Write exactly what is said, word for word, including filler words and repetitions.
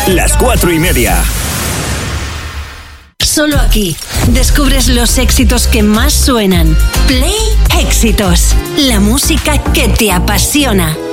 las cuatro y media. Solo aquí descubres los éxitos que más suenan. Play Éxitos, la música que te apasiona.